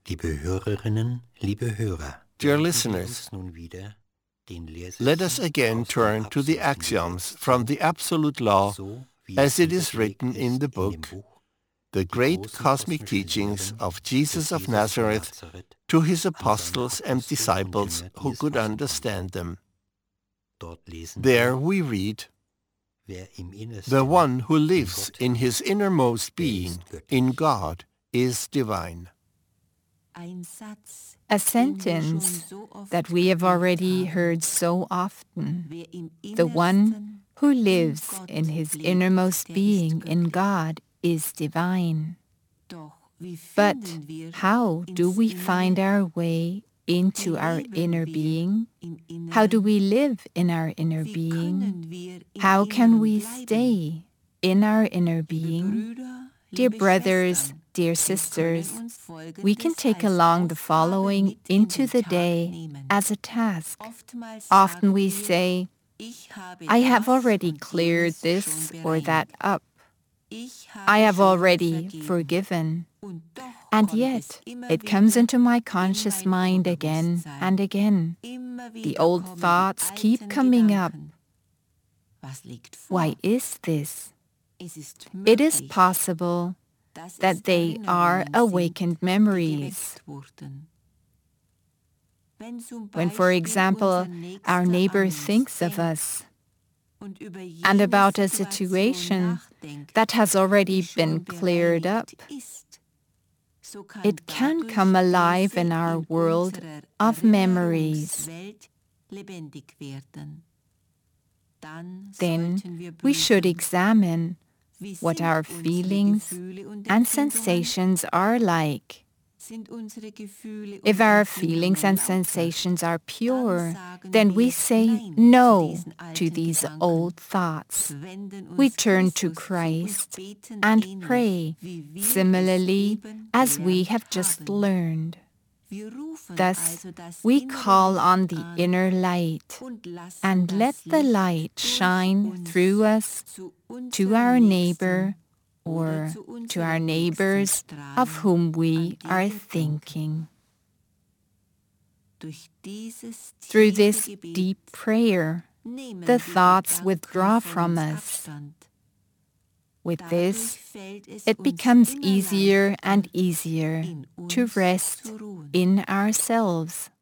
Liebe Hörerinnen, liebe Hörer, Dear listeners, let us again turn to the axioms from the Absolute Law as it is written in the book, The Great Cosmic Teachings of Jesus of Nazareth to His Apostles and Disciples who could understand them. There we read, "The one who lives in his innermost being, in God, is divine." A sentence that we have already heard so often. The one who lives in his innermost being in God is divine. But how do we find our way into our inner being? How do we live in our inner being? How can we stay in our inner being? Dear brothers, dear sisters, we can take along the following into the day as a task. Often we say, I have already cleared this or that up. I have already forgiven. And yet, it comes into my conscious mind again and again. The old thoughts keep coming up. Why is this? It is possible that they are awakened memories. When, for example, our neighbor thinks of us and about a situation that has already been cleared up, it can come alive in our world of memories. Then we should examine what our feelings and sensations are like. If our feelings and sensations are pure, then we say no to these old thoughts. We turn to Christ and pray, similarly as we have just learned. Thus, we call on the inner light and let the light shine through us to our neighbor or to our neighbors of whom we are thinking. Through this deep prayer, the thoughts withdraw from us. With this, it becomes easier and easier to rest in ourselves.